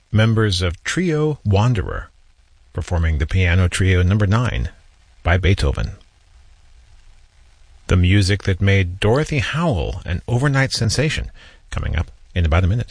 members of Trio Wanderer, performing the Piano Trio No. 9 by Beethoven. The music that made Dorothy Howell an overnight sensation, coming up in about a minute.